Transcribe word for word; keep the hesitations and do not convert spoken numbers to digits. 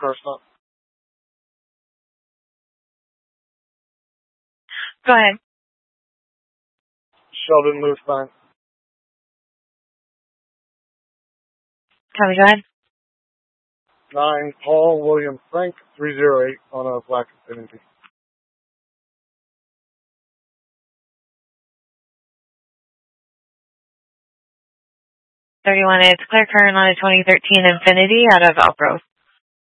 car stop. Go ahead. Sheldon Lewis nine. Copy, go ahead. nine, Paul William Frank, three zero eight on a black Infiniti. thirty-one, it's Claire Kern on a twenty thirteen Infiniti out of Elk Grove.